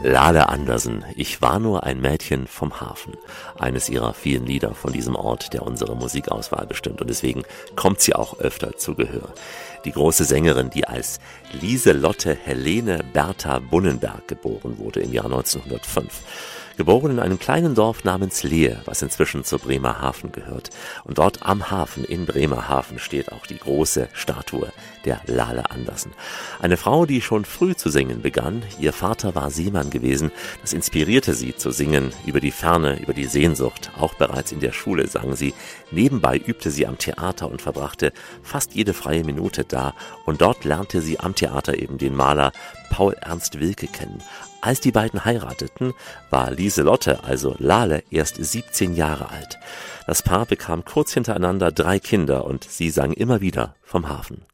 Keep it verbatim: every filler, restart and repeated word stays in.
Lale Andersen, ich war nur ein Mädchen vom Hafen. Eines ihrer vielen Lieder von diesem Ort, der unsere Musikauswahl bestimmt. Und deswegen kommt sie auch öfter zu Gehör. Die große Sängerin, die als Lieselotte Helene Bertha Bunnenberg geboren wurde im Jahr neunzehnhundertfünf. Geboren in einem kleinen Dorf namens Lehe, was inzwischen zu Bremerhaven gehört. Und dort am Hafen in Bremerhaven steht auch die große Statue der Lale Andersen. Eine Frau, die schon früh zu singen begann. Ihr Vater war Seemann gewesen. Das inspirierte sie zu singen über die Ferne, über die Sehnsucht. Auch bereits in der Schule sang sie. Nebenbei übte sie am Theater und verbrachte fast jede freie Minute da. Und dort lernte sie am Theater eben den Maler Paul Ernst Wilke kennen. Als die beiden heirateten, war Lieselotte, also Lale, erst siebzehn Jahre alt. Das Paar bekam kurz hintereinander drei Kinder und sie sang immer wieder vom Hafen.